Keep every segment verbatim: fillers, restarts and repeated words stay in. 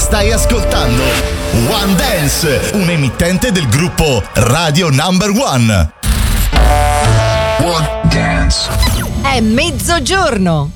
Stai ascoltando One Dance, un emittente del gruppo Radio Number One. One Dance. È mezzogiorno.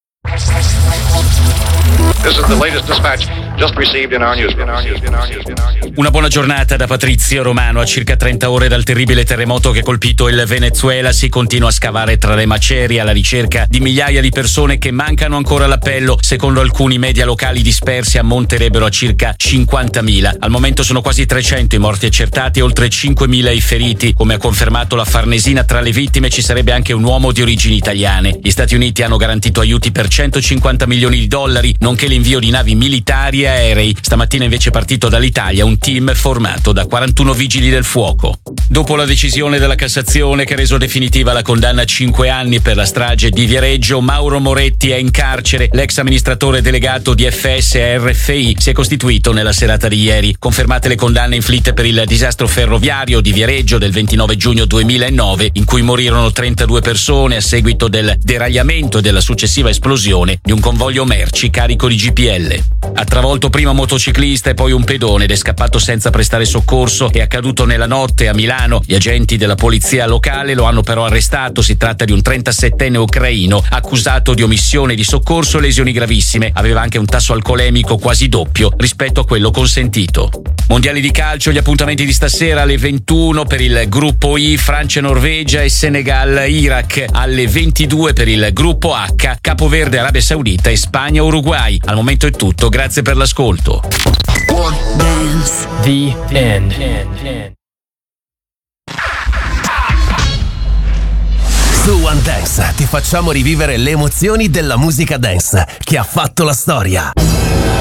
This is the latest dispatch just received in our newsroom. Una buona giornata da Patrizio Romano. A circa trenta ore dal terribile terremoto che ha colpito il Venezuela si continua a scavare tra le macerie alla ricerca di migliaia di persone che mancano ancora all'appello. Secondo alcuni media locali dispersi ammonterebbero a circa cinquantamila. Al momento sono quasi trecento i morti accertati e oltre cinquemila i feriti. Come ha confermato la Farnesina, tra le vittime ci sarebbe anche un uomo di origini italiane. Gli Stati Uniti hanno garantito aiuti per centocinquanta milioni di dollari, nonché l'invio di navi militari e aerei. Stamattina invece è partito dall'Italia un team formato da quarantuno vigili del fuoco. Dopo la decisione della Cassazione che ha reso definitiva la condanna a cinque anni per la strage di Viareggio, Mauro Moretti è in carcere. L'ex amministratore delegato di F S e R F I si è costituito nella serata di ieri. Confermate le condanne inflitte per il disastro ferroviario di Viareggio del ventinove giugno duemilanove, in cui morirono trentadue persone a seguito del deragliamento e della successiva esplosione di un convoglio merci carico di G P L. Ha travolto prima un motociclista e poi un pedone ed è scappato senza prestare soccorso. È accaduto nella notte a Milano. Gli agenti della polizia locale lo hanno però arrestato. Si tratta di un trentasettenne ucraino accusato di omissione di soccorso e lesioni gravissime. Aveva anche un tasso alcolemico quasi doppio rispetto a quello consentito. Mondiali di calcio, gli appuntamenti di stasera alle ventuno per il gruppo I, Francia, Norvegia e Senegal, Iraq. Alle ventidue per il gruppo H, Capoverde, Arabia Saudita e Spagna, Uruguay. Al momento è tutto, grazie per l'ascolto. One Dance. The end. Su One Dance ti facciamo rivivere le emozioni della musica dance che ha fatto la storia.